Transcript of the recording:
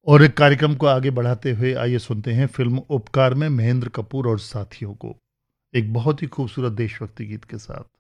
और एक कार्यक्रम को आगे बढ़ाते हुए आइए सुनते हैं फ़िल्म उपकार में महेंद्र कपूर और साथियों को, एक बहुत ही खूबसूरत देशभक्ति गीत के साथ।